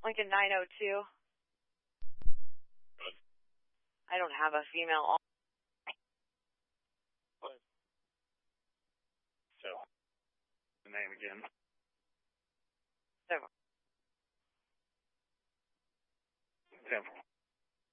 Lincoln 902. Good. I don't have a female. What? So, the name again. So. Temple.